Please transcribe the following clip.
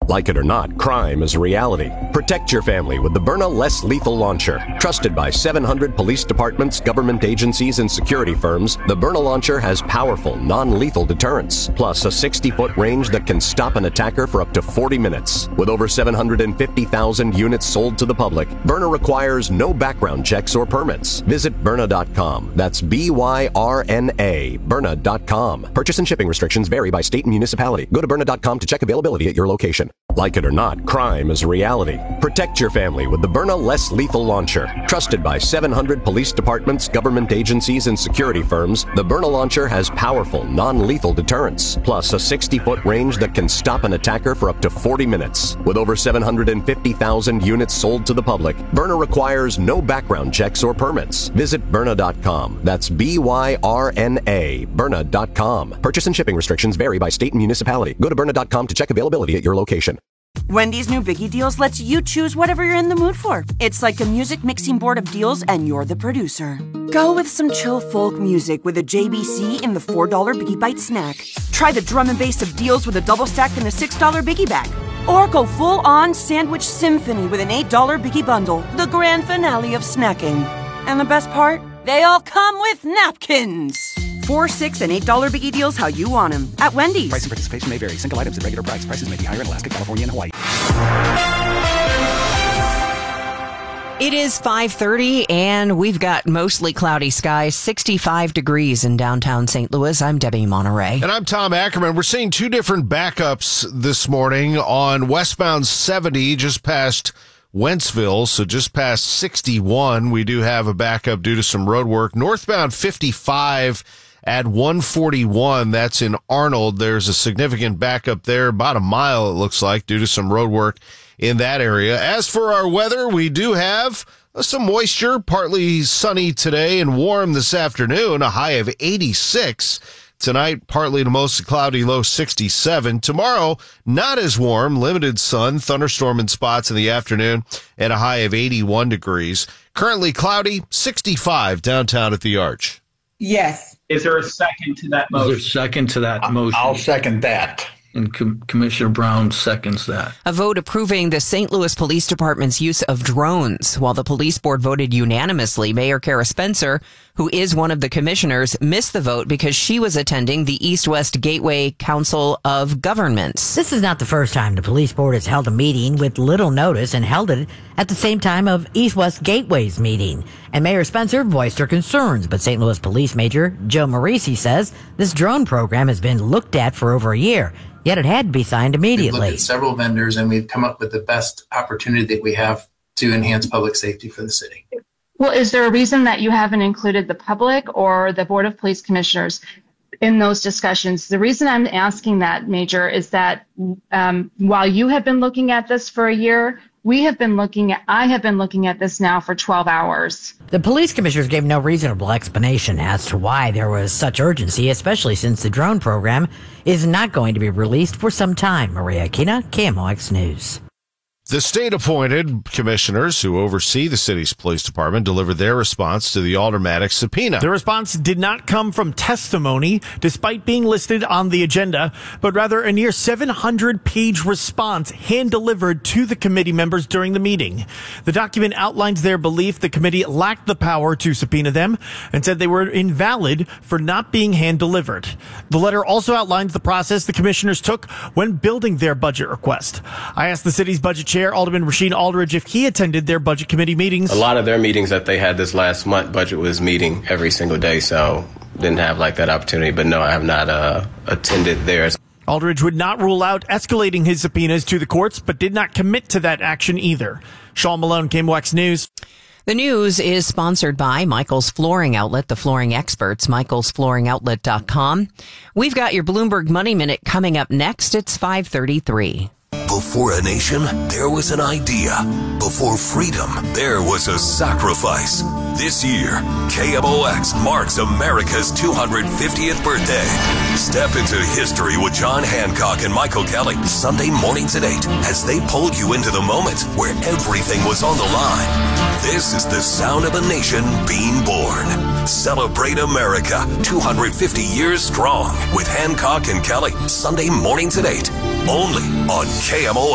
Like it or not, crime is a reality. Protect your family with the Byrna Less Lethal Launcher. Trusted by 700 police departments, government agencies, and security firms, the Byrna Launcher has powerful, non-lethal deterrence, plus a 60-foot range that can stop an attacker for up to 40 minutes. With over 750,000 units sold to the public, Byrna requires no background checks or permits. Visit Byrna.com. That's B-Y-R-N-A, Byrna.com. Purchase and shipping restrictions vary by state and municipality. Go to Byrna.com to check availability at your location. Like it or not, crime is a reality. Protect your family with the Byrna Less Lethal Launcher. Trusted by 700 police departments, government agencies, and security firms, the Byrna Launcher has powerful, non-lethal deterrence, plus a 60-foot range that can stop an attacker for up to 40 minutes. With over 750,000 units sold to the public, Byrna requires no background checks or permits. Visit Byrna.com. That's B-Y-R-N-A, Byrna.com. Purchase and shipping restrictions vary by state and municipality. Go to Byrna.com to check availability at your location. Wendy's new Biggie Deals lets you choose whatever you're in the mood for. It's like a music mixing board of deals, and you're the producer. Go with some chill folk music with a JBC in the $4 Biggie Bite snack. Try the drum and bass of deals with a double stack in the $6 Biggie bag. Or go full-on sandwich symphony with an $8 Biggie bundle, the grand finale of snacking. And the best part? They all come with napkins. $4, $6, and $8 Biggie Deals how you want them at Wendy's. Price and participation may vary. Single items at regular price. Prices may be higher in Alaska, California, and Hawaii. It is 5:30, and we've got mostly cloudy skies, 65 degrees in downtown St. Louis. I'm Debbie Monterey. And I'm Tom Ackerman. We're seeing two different backups this morning on westbound 70, just past Wentzville, so just past 61. We do have a backup due to some road work. Northbound 55 at 141, that's in Arnold. There's a significant backup there, about a mile it looks like, due to some road work in that area. As for our weather, we do have some moisture, partly sunny today and warm this afternoon, a high of 86. Tonight, partly to mostly cloudy, low 67. Tomorrow, not as warm, limited sun, thunderstorm in spots in the afternoon, and a high of 81 degrees. Currently cloudy, 65 downtown at the Arch. Yes. Is there a second to that motion? Is there a second to that motion? I'll second that. And Commissioner Brown seconds that. A vote approving the St. Louis Police Department's use of drones. While the police board voted unanimously, Mayor Kara Spencer, who is one of the commissioners, missed the vote because she was attending the East-West Gateway Council of Governments. This is not the first time the police board has held a meeting with little notice and held it at the same time of East-West Gateway's meeting. And Mayor Spencer voiced her concerns, but St. Louis Police Major Joe Morisi says this drone program has been looked at for over a year. Yet it had to be signed immediately. We've looked at several vendors, and we've come up with the best opportunity that we have to enhance public safety for the city. Well, is there a reason that you haven't included the public or the Board of Police Commissioners in those discussions? The reason I'm asking that, Major, is that while you have been looking at this for a year, I have been looking at this now for 12 hours. The police commissioners gave no reasonable explanation as to why there was such urgency, especially since the drone program is not going to be released for some time. Maria Aquina, KMOX News. The state-appointed commissioners who oversee the city's police department delivered their response to the Aldermatic subpoena. The response did not come from testimony, despite being listed on the agenda, but rather a near 700-page response hand-delivered to the committee members during the meeting. The document outlines their belief the committee lacked the power to subpoena them and said they were invalid for not being hand-delivered. The letter also outlines the process the commissioners took when building their budget request. I asked the city's budget chair, Alderman Rasheen Aldridge, if he attended their budget committee meetings. A lot of their meetings that they had this last month, budget was meeting every single day, so didn't have that opportunity. But no, I have not attended theirs. Aldridge would not rule out escalating his subpoenas to the courts, but did not commit to that action either. Sean Malone, KMOX News. The news is sponsored by Michael's Flooring Outlet, the flooring experts, michaelsflooringoutlet.com. We've got your Bloomberg Money Minute coming up next. It's 5:33. Before a nation, there was an idea. Before freedom, there was a sacrifice. This year, KMOX marks America's 250th birthday. Step into history with John Hancock and Michael Kelly, Sunday mornings at 8, as they pull you into the moment where everything was on the line. This is the sound of a nation being born. Celebrate America, 250 years strong, with Hancock and Kelly, Sunday mornings at 8, only on KMOX.